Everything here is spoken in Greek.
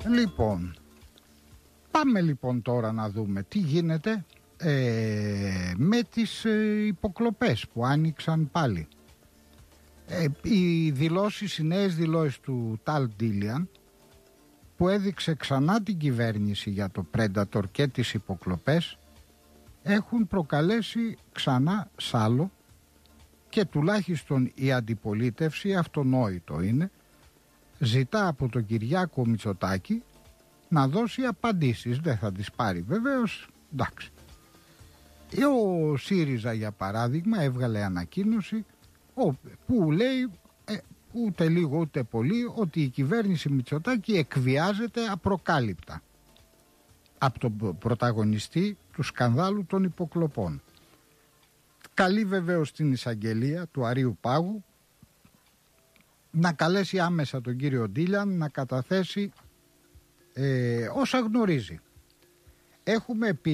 Λοιπόν, πάμε λοιπόν τώρα να δούμε τι γίνεται με τις υποκλοπές που άνοιξαν πάλι. Οι νέες δηλώσεις του Ταλ Ντίλιαν, που έδειξε ξανά την κυβέρνηση για το Predator και τις υποκλοπές, έχουν προκαλέσει ξανά σάλο και τουλάχιστον η αντιπολίτευση, αυτονόητο είναι, ζητά από τον Κυριάκο Μητσοτάκη να δώσει απαντήσεις. Δεν θα τις πάρει βεβαίως, εντάξει. Ο ΣΥΡΙΖΑ για παράδειγμα έβγαλε ανακοίνωση που λέει ούτε λίγο ούτε πολύ ότι η κυβέρνηση Μητσοτάκη εκβιάζεται απροκάλυπτα από τον πρωταγωνιστή του σκανδάλου των υποκλοπών. Καλεί βεβαίως την εισαγγελία του Αρείου Πάγου να καλέσει άμεσα τον κύριο Ντίλιαν να καταθέσει όσα γνωρίζει. Έχουμε πει